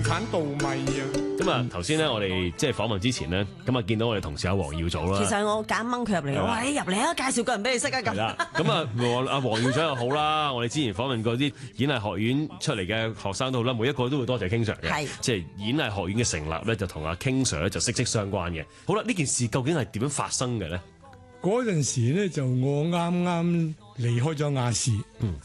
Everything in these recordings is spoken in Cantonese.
產稻米啊！ 咁啊，頭先咧，我哋即係訪問之前咧，咁啊見到我哋同事阿黃耀祖啦。 其實我揀掹佢入嚟，我話你入嚟啊，介紹個人俾你識啊咁。 係啦，咁啊，阿黃耀祖又好啦，我哋之前訪問過啲演藝學院出嚟嘅學生都好啦，每一個都會多謝 King Sir 嘅。 係， 即係演藝學院嘅成立咧，就同阿 King Sir 咧就息息相關嘅。好啦，呢件事究竟係點樣發生嘅咧？ 嗰陣時咧就我啱啱離開咗亞視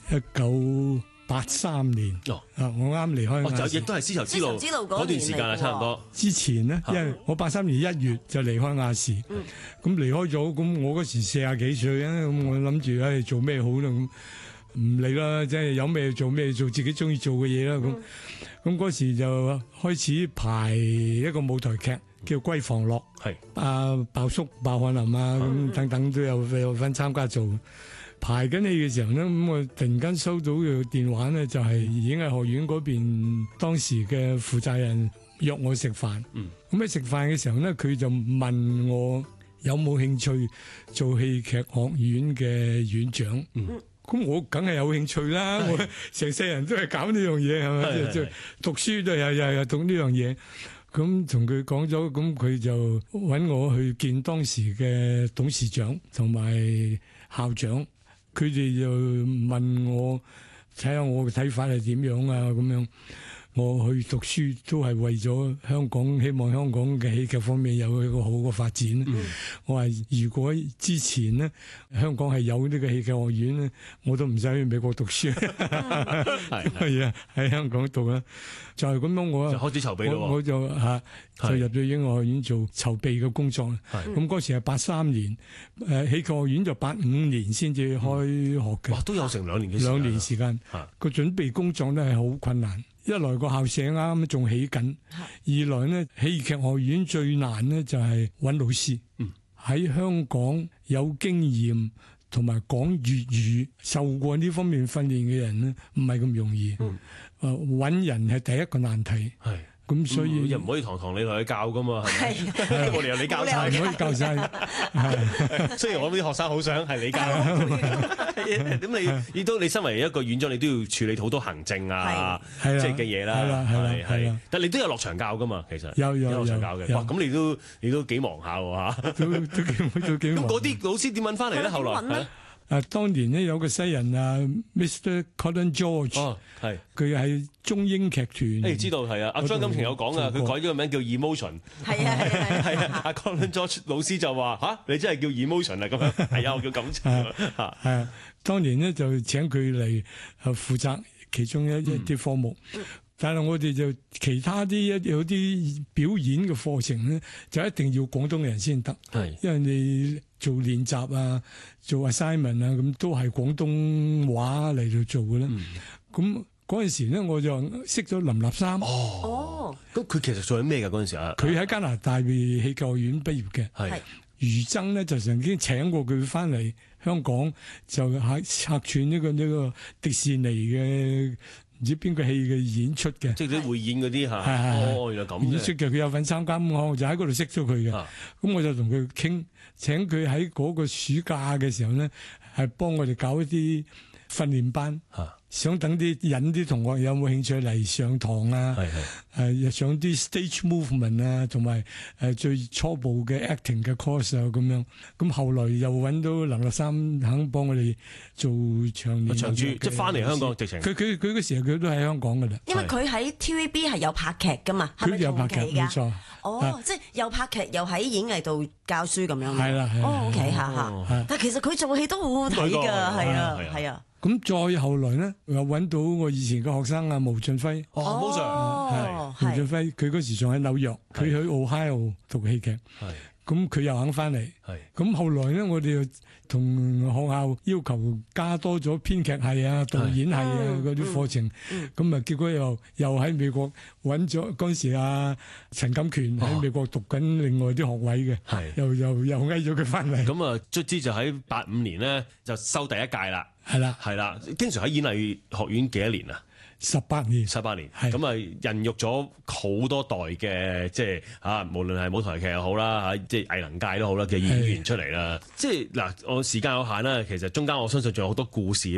，1983年。 哦， 我啱離開亞視。 就亦都係絲綢之路嗰段時間啦，差唔多。 之前呢，因為我83年1月就離開亞視，咁離開咗，咁我嗰時40幾歲啊，咁我諗住做咩好啦，咁唔理啦，即係有咩做咩做，自己中意做嘅嘢啦，咁嗰時就開始排一個舞台劇。叫《閨房樂》，係鮑叔、鮑漢林啊，咁等等都有份參加做。排緊戲嘅時候咧，咁我突然間收到個電話咧，就係演藝學院嗰邊當時嘅負責人約我食飯。咁喺食飯嘅時候咧，佢就問我有冇興趣做戲劇學院嘅院長。咁我梗係有興趣啦，我成世人都係搞呢樣嘢，係咪？即係讀書都係讀呢樣嘢。咁同佢講咗，咁佢就揾我去見當時嘅董事長同埋校長，佢哋就問我睇下我嘅睇法係點樣啊，咁樣。我去讀書都係為咗香港，希望香港嘅戲劇方面有一個好嘅發展。我話如果之前呢，香港係有呢個戲劇學院咧，我都唔使去美國讀書。係啊，喺香港讀啦，就係咁樣我就開始籌備咯。我就入咗演藝學院做籌備嘅工作啦。咁嗰時係83年，戲劇學院就85年先至開學嘅。哇， 都有成2年嘅時間。個準備工作咧係好困難。一來個校舍啱啱仲起緊，二來呢戲劇學院最難呢就係揾老師。喺香港有經驗同埋講粵語、受過呢方面訓練嘅人呢，唔係咁容易。揾人係第一個難題。咁所以又唔可以堂堂你同佢教噶嘛，係咪？我哋由你教晒， 唔可以教晒。 雖然我啲學生好想係你教，咁你都你身為一個院長，你都要處理好多行政啊，即係嘅嘢啦。係，但你都有落場教噶嘛？其實有落場教嘅。哇，咁你都幾忙下喎嚇？都幾忙。咁嗰啲老師點揾翻嚟咧？後來當年呢有個西人Mr. Colin George， 佢係中英劇團。 知道係啊，阿張錦程有講啊，佢改咗個名叫 Emotion。係啊，阿 Colin George 老師就話你真係叫 Emotion 啊咁樣。係啊，我叫感情。 係啊，當年呢就請佢嚟負責其中一啲科目。但係我哋就其他有啲表演嘅課程咧，就一定要廣東人先得。因為你做練習啊、做 assignment 啊，咁都係廣東話嚟到做嘅啦。咁嗰陣時咧，我就識咗林立三。 咁佢其實做緊咩㗎嗰陣時啊？ 佢喺加拿大戲劇學院畢業嘅。余爭咧就曾經請過佢翻嚟香港，就客串呢個迪士尼嘅。唔知邊個戲嘅演出嘅， 即係啲匯演嗰啲嚇。原來咁嘅。 演出嘅，佢有份參加，我就喺嗰度識咗佢嘅。咁我就同佢傾，請佢喺嗰個暑假嘅時候咧，係幫我哋搞一啲訓練班。想等引啲同學有冇興趣嚟上堂啊？上啲 stage movement 啊，同埋最初步嘅 acting 嘅 course 啊咁樣。咁後來又揾到林立三肯幫我哋做長駐， 即係翻嚟香港直情。 佢嗰時候佢都喺香港噶啦。 因為佢喺 TVB 係有拍劇噶嘛，係咪有拍劇冇錯。 即係又拍劇又喺演藝度教書咁樣。 係啦。 OK 嚇。但係其實佢做戲都好好睇㗎，係啊。 咁再後來呢，又揾到我以前嘅學生毛俊輝。 毛 Sir， 毛俊輝，佢嗰時仲喺紐約，佢去 Ohio 讀戲劇。咁佢又肯翻嚟。咁後來呢，我哋又同學校要求加多咗編劇系啊、導演系啊嗰啲課程。咁啊，結果又喺美國揾咗嗰陣時陳錦權喺美國讀緊另外啲學位嘅。又嗌咗佢翻嚟。 咁啊，卒之就喺85年呢，就收第一屆啦。係啦，經常喺演藝學院幾多年啊 ？18年。 咁啊，孕育咗好多代嘅即係無論係舞台劇又好啦即係藝能界都好啦嘅演員出嚟啦。即係嗱，我時間有限啦，其實中間我相信仲有好多故事